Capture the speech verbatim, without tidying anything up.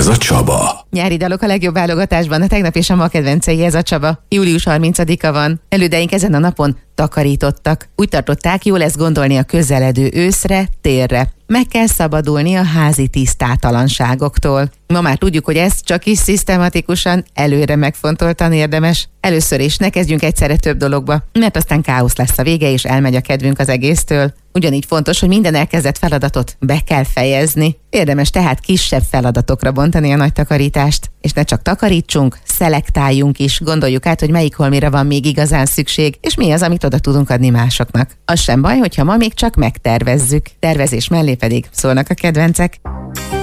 Ez a Csaba. Nyári dalok a legjobb válogatásban, a tegnap és a ma kedvencei, ez a Csaba. július harmincadika van. Elődeink ezen a napon takarítottak. Úgy tartották, jó lesz gondolni a közeledő őszre, térre. Meg kell szabadulni a házi tisztátalanságoktól. Ma már tudjuk, hogy ez csak is szisztematikusan, előre megfontoltan érdemes. Először is ne kezdjünk egyszerre több dologba, mert aztán káosz lesz a vége, és elmegy a kedvünk az egésztől. Ugyanígy fontos, hogy minden elkezdett feladatot be kell fejezni. Érdemes tehát kisebb feladatokra bontani a nagy takarítást. És ne csak takarítsunk, szelektáljunk is, gondoljuk át, hogy melyik holmira van még igazán szükség, és mi az, amit oda tudunk adni másoknak. Az sem baj, hogyha ma még csak megtervezzük. Tervezés mellé pedig szólnak a kedvencek.